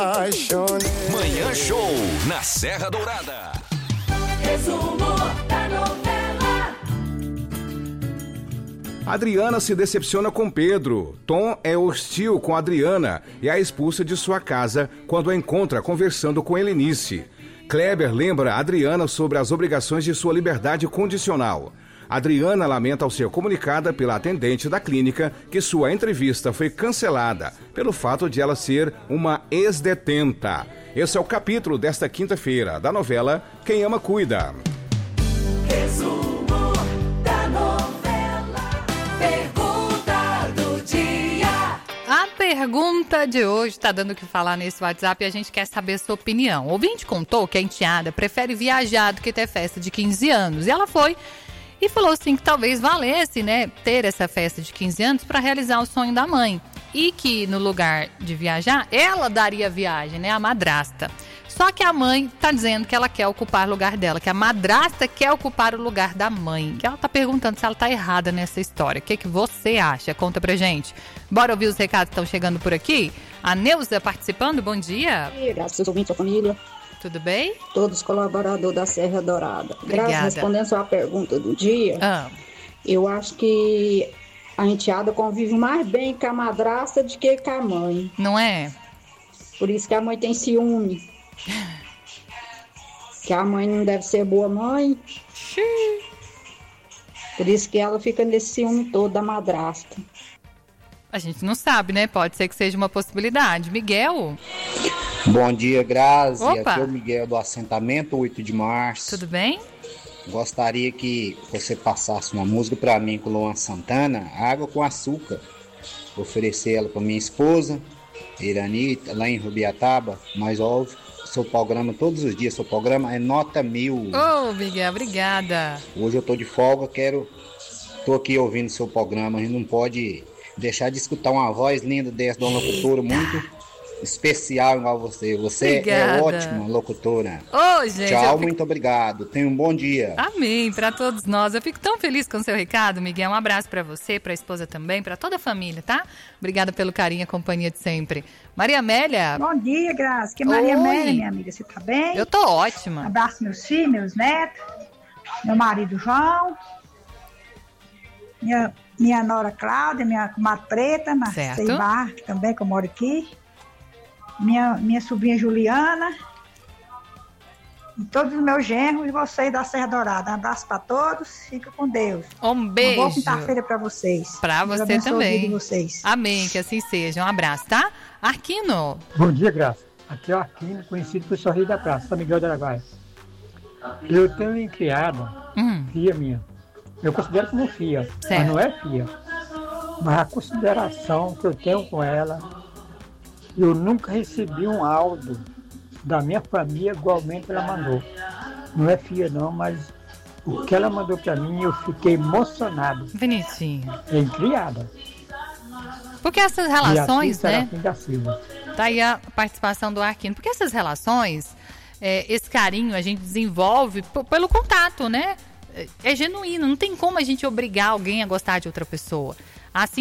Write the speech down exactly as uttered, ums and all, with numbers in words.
Manhã Show na Serra Dourada. Resumo da novela. Adriana se decepciona com Pedro. Tom é hostil com Adriana e a expulsa de sua casa quando a encontra conversando com Helenice. Kleber lembra Adriana sobre as obrigações de sua liberdade condicional. Adriana lamenta ao ser comunicada pela atendente da clínica que sua entrevista foi cancelada pelo fato de ela ser uma ex-detenta. Esse é o capítulo desta quinta-feira da novela Quem Ama Cuida. Resumo da novela. Pergunta do dia. A pergunta de hoje está dando o que falar nesse WhatsApp e a gente quer saber a sua opinião. O ouvinte contou que a enteada prefere viajar do que ter festa de quinze anos. E ela foi e falou assim que talvez valesse, né, ter essa festa de quinze anos para realizar o sonho da mãe. E que no lugar de viajar, ela daria a viagem, né, a madrasta. Só que a mãe tá dizendo que ela quer ocupar o lugar dela, que a madrasta quer ocupar o lugar da mãe. Que ela tá perguntando se ela tá errada nessa história. O que, que você acha? Conta pra gente. Bora ouvir os recados que estão chegando por aqui? A Neuza participando, bom dia. Graças aos ouvintes da família. Tudo bem? Todos colaboradores da Serra Dourada. Obrigada. Graças, respondendo a sua pergunta do dia, Ah. eu acho que a enteada convive mais bem com a madrasta do que com a mãe. Não é? Por isso que a mãe tem ciúme. Que a mãe não deve ser boa mãe. Por isso que ela fica nesse ciúme todo da madrasta. A gente não sabe, né? Pode ser que seja uma possibilidade. Miguel, Bom dia, Grazi. Opa. Aqui é o Miguel do assentamento oito de março. tudo bem? Gostaria que você passasse uma música para mim com Luan Santana, Água com Açúcar. Oferecer ela para minha esposa, Iranita, lá em Rubiataba. Mas óbvio, seu programa todos os dias, seu programa é nota mil. Ô, oh, Miguel, obrigada. Hoje eu tô de folga, quero. Tô aqui ouvindo seu programa, a gente não pode deixar de escutar uma voz linda dessa de uma locutora muito especial igual você. Você Obrigada. é ótima locutora. Ô, gente. Tchau, eu fico- muito obrigado. Tenha um bom dia. Amém, pra todos nós. Eu fico tão feliz com o seu recado, Miguel. Um abraço pra você, pra esposa também, pra toda a família, tá? Obrigada pelo carinho e a companhia de sempre. Maria Amélia, Bom dia, Graça. Que é Maria Oi. Amélia, minha amiga. Você tá bem? eu tô ótima. Abraço meus filhos, meus netos, meu marido João, minha, minha nora Cláudia, minha comadre Preta, na Certo. Ceibar, também, que eu moro aqui. Minha, minha sobrinha Juliana. E todos os meus genros e vocês da Serra Dourada. Um abraço pra todos. Fica com Deus. Um Uma boa beijo quinta-feira pra vocês. pra Deus você abençoe o dia também. de vocês. Amém, que assim seja. Um abraço, tá? Arquino, Bom dia, Graça. Aqui é o Arquino, conhecido por Sorriso da Praça, São Miguel do Araguaia. Eu tenho uma enteada, hum, filha minha. Eu considero como filha, Certo. mas não é filha. Mas a consideração que eu tenho com ela, eu nunca recebi um áudio da minha família igualmente ela mandou. Não é filha não, mas o que ela mandou pra mim, eu fiquei emocionado. bonitinho. É enteada. Porque essas relações, né? Serafim da Silva. Tá aí a participação do Arquino. Porque essas relações, é, esse carinho a gente desenvolve p- pelo contato, né? É, é genuíno, não tem como a gente obrigar alguém a gostar de outra pessoa. Assim